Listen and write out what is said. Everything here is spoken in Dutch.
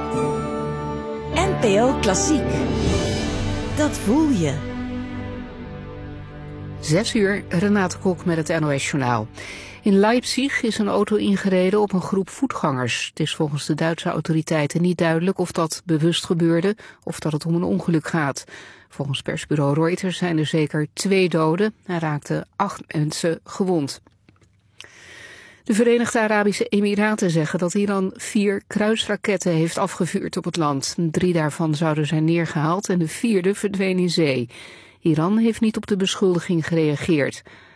NPO Klassiek. Dat voel je. 6:00, Renate Kok met het NOS-journaal. In Leipzig is een auto ingereden op een groep voetgangers. Het is volgens de Duitse autoriteiten niet duidelijk of dat bewust gebeurde of dat het om een ongeluk gaat. Volgens persbureau Reuters zijn er zeker 2 doden en raakten 8 mensen gewond. De Verenigde Arabische Emiraten zeggen dat Iran 4 kruisraketten heeft afgevuurd op het land. 3 daarvan zouden zijn neergehaald en de 4e verdween in zee. Iran heeft niet op de beschuldiging gereageerd.